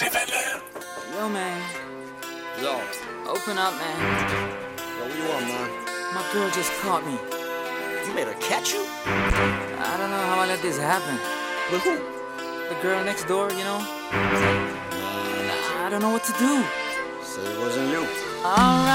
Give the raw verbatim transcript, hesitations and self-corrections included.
Severler. Yo, man. Yo. Open up, man. Yo, what you want, man? My girl just caught me. You made her catch you? I don't know how I let this happen. With who? The girl next door, you know? Man, I don't know what to do. say it wasn't you. Alright.